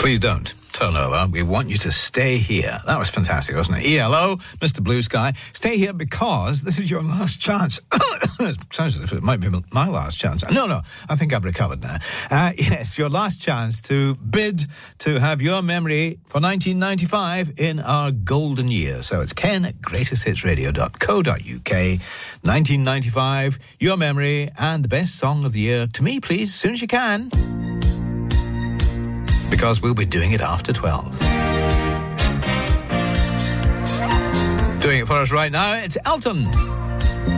Please don't turn over. We want you to stay here. That was fantastic, wasn't it? ELO, Mr. Blue Sky. Stay here because this is your last chance. It sounds as if it might be my last chance. No, I think I've recovered now. Yes, your last chance to bid to have your memory for 1995 in our golden year. So it's Ken at greatesthitsradio.co.uk. 1995, your memory, and the best song of the year. To me, please, as soon as you can. Because we'll be doing it after 12. Doing it for us right now, it's Elton.